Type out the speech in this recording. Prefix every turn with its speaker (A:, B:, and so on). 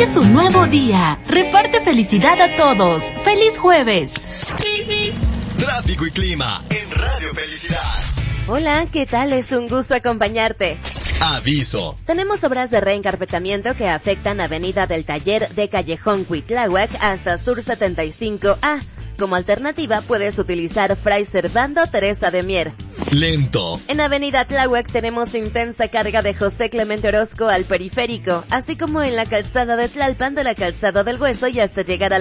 A: es un nuevo día. Reparte felicidad a todos. ¡Feliz jueves!
B: Tráfico y clima en Radio Felicidad.
C: Hola, ¿qué tal? Es un gusto acompañarte.
B: Aviso.
C: Tenemos obras de reencarpetamiento que afectan Avenida del Taller de Callejón Cuitláhuac hasta Sur 75A. Como alternativa, puedes utilizar Fray Servando Teresa de Mier.
B: Lento.
C: En Avenida Tláhuac tenemos intensa carga de José Clemente Orozco al Periférico, así como en la calzada de Tlalpan de la Calzada del Hueso y hasta llegar a